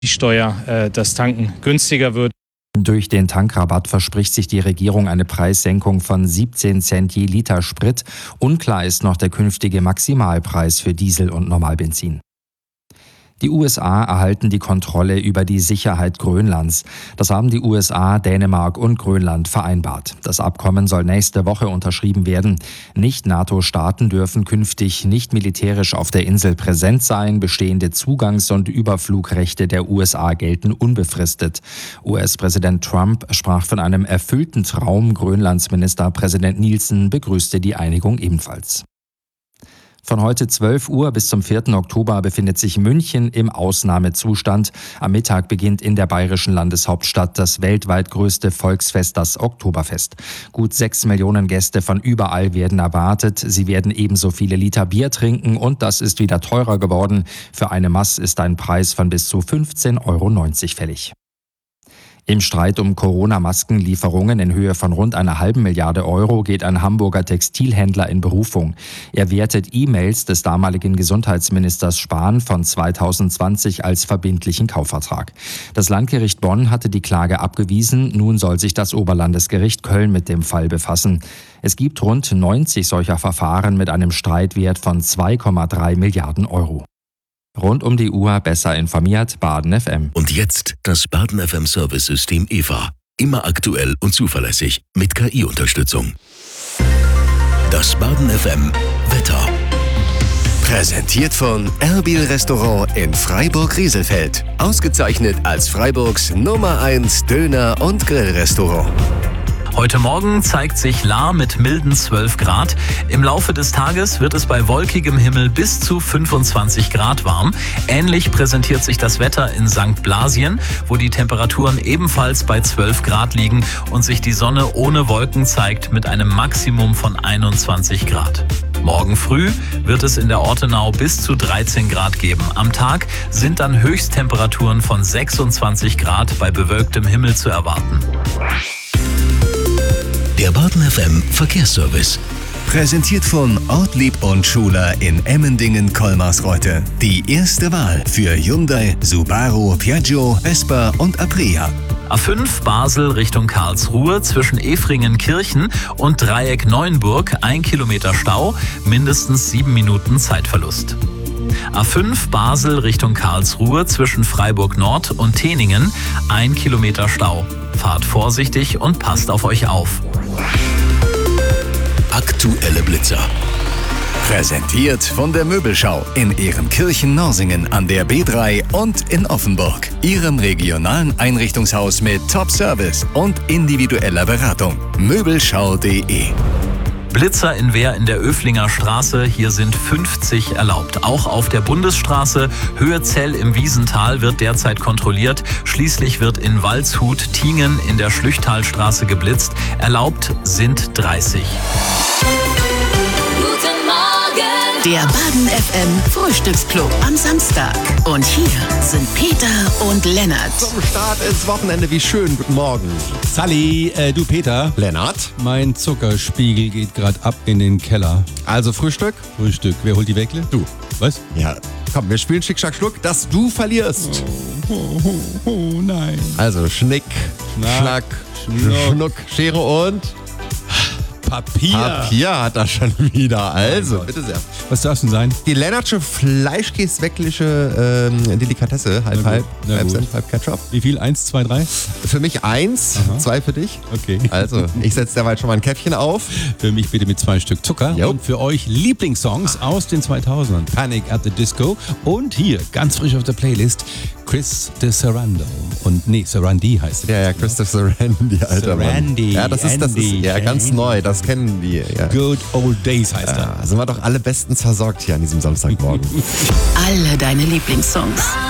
die Steuer das Tanken günstiger wird. Durch den Tankrabatt verspricht sich die Regierung eine Preissenkung von 17 Cent je Liter Sprit. Unklar ist noch der künftige Maximalpreis für Diesel und Normalbenzin. Die USA erhalten die Kontrolle über die Sicherheit Grönlands. Das haben die USA, Dänemark und Grönland vereinbart. Das Abkommen soll nächste Woche unterschrieben werden. Nicht-NATO-Staaten dürfen künftig nicht militärisch auf der Insel präsent sein. Bestehende Zugangs- und Überflugrechte der USA gelten unbefristet. US-Präsident Trump sprach von einem erfüllten Traum. Grönlands Ministerpräsident Nielsen begrüßte die Einigung ebenfalls. Von heute 12 Uhr bis zum 4. Oktober befindet sich München im Ausnahmezustand. Am Mittag beginnt in der bayerischen Landeshauptstadt das weltweit größte Volksfest, das Oktoberfest. Gut 6 Millionen Gäste von überall werden erwartet. Sie werden ebenso viele Liter Bier trinken und das ist wieder teurer geworden. Für eine Maß ist ein Preis von bis zu 15,90 € fällig. Im Streit um Corona-Maskenlieferungen in Höhe von rund einer halben Milliarde Euro geht ein Hamburger Textilhändler in Berufung. Er wertet E-Mails des damaligen Gesundheitsministers Spahn von 2020 als verbindlichen Kaufvertrag. Das Landgericht Bonn hatte die Klage abgewiesen. Nun soll sich das Oberlandesgericht Köln mit dem Fall befassen. Es gibt rund 90 solcher Verfahren mit einem Streitwert von 2,3 Milliarden Euro. Rund um die Uhr besser informiert, Baden FM. Und jetzt das Baden FM Service-System EVA. Immer aktuell und zuverlässig mit KI-Unterstützung. Das Baden FM Wetter. Präsentiert von Erbil Restaurant in Freiburg-Rieselfeld. Ausgezeichnet als Freiburgs Nummer 1 Döner- und Grillrestaurant. Heute Morgen zeigt sich La mit milden 12 Grad. Im Laufe des Tages wird es bei wolkigem Himmel bis zu 25 Grad warm. Ähnlich präsentiert sich das Wetter in St. Blasien, wo die Temperaturen ebenfalls bei 12 Grad liegen und sich die Sonne ohne Wolken zeigt mit einem Maximum von 21 Grad. Morgen früh wird es in der Ortenau bis zu 13 Grad geben. Am Tag sind dann Höchsttemperaturen von 26 Grad bei bewölktem Himmel zu erwarten. Der Baden FM Verkehrsservice. Präsentiert von Ortlieb und Schuler in Emmendingen-Kolmarsreuth. Die erste Wahl für Hyundai, Subaru, Piaggio, Vespa und Aprilia. A5 Basel Richtung Karlsruhe zwischen Efringen-Kirchen und Dreieck Neuenburg 1 Kilometer Stau, mindestens 7 Minuten Zeitverlust. A5 Basel Richtung Karlsruhe zwischen Freiburg Nord und Teningen 1 Kilometer Stau. Fahrt vorsichtig und passt auf euch auf. Aktuelle Blitzer. Präsentiert von der Möbelschau in Ehrenkirchen-Norsingen an der B3 und in Offenburg. Ihrem regionalen Einrichtungshaus mit Top-Service und individueller Beratung. Möbelschau.de. Blitzer in Wehr in der Öflinger Straße, hier sind 50 erlaubt. Auch auf der Bundesstraße Höhe Zell im Wiesental wird derzeit kontrolliert. Schließlich wird in Waldshut-Tingen in der Schlüchtalstraße geblitzt. Erlaubt sind 30. Der Baden FM Frühstücksclub am Samstag. Und hier sind Peter und Lennart. Zum Start ins Wochenende, wie schön. Guten Morgen. Sally, du Peter. Lennart. Mein Zuckerspiegel geht gerade ab in den Keller. Also Frühstück? Frühstück. Wer holt die Weckle? Du. Was? Ja, komm, wir spielen Schick, Schack, Schluck, dass du verlierst. Oh, nein. Also Schnick, Schnack, Schnuck, Schere und Papier hat er schon wieder. Also, bitte sehr. Was darf es denn sein? Die Lennartsche Fleischkäse-Wecklische Delikatesse. Halb Senf, halb Ketchup. Wie viel? 1, 2, 3? Für mich 1, 2 für dich. Okay. Also, ich setze derweil schon mal ein Käppchen auf. Für mich bitte mit 2 Stück Zucker. Jo. Und für euch Lieblingssongs aus den 2000ern. Panic at the Disco. Und hier, ganz frisch auf der Playlist, Chris de Sarando. Sarandi heißt er. Ja, Christopher Sarandi, Alter Sarandi, Mann. Ja, das ist ja ganz neu, das kennen die. Ja. Good Old Days heißt er. Sind wir doch alle bestens versorgt hier an diesem Samstagmorgen. Alle deine Lieblingssongs.